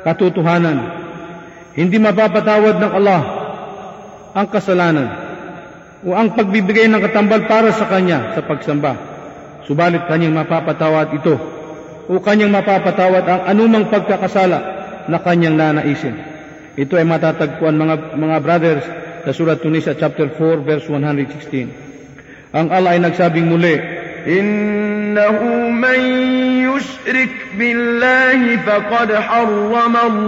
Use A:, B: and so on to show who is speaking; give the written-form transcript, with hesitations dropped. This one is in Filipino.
A: katotohanan. Hindi mapapatawad ng Allah ang kasalanan o ang pagbibigay ng katambal para sa Kanya sa pagsamba. Subalit Kanyang mapapatawad ito o Kanyang mapapatawad ang anumang pagkakasala na Kanyang nanaisin. Ito ay matatagpuan mga brothers sa Surat Tunisa chapter 4 verse 116. Ang Allah ay nagsabing muli,
B: إنه من يشرك بالله فقد حرم